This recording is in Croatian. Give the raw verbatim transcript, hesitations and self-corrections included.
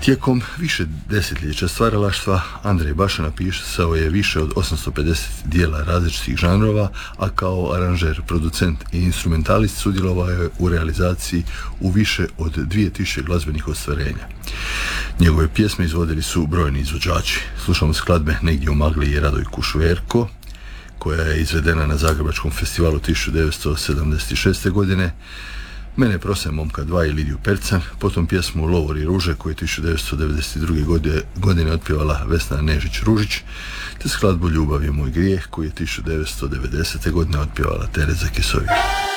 Tijekom više desetljeća stvaralaštva Andrej Baša napisao je više od osamsto pedeset dijela različitih žanrova, a kao aranžer, producent i instrumentalist sudjelovao je u realizaciji u više od dvije tisuće glazbenih ostvarenja. Njegove pjesme izvodili su brojni izvođači. Slušamo skladbe Negdje u magli i Radojku Šverko, koja je izvedena na Zagrebačkom festivalu tisuću devetsto sedamdeset šeste. godine, Mene prose momka dva i Lidiju Percan, potom pjesmu Lovor i ruže koju je tisuću devetsto devedeset druge. godine otpjevala Vesna Nežić-Ružić, te skladbu Ljubav je moj grijeh koju je tisuću devetsto devedesete. godine otpjevala Tereza Kesovija.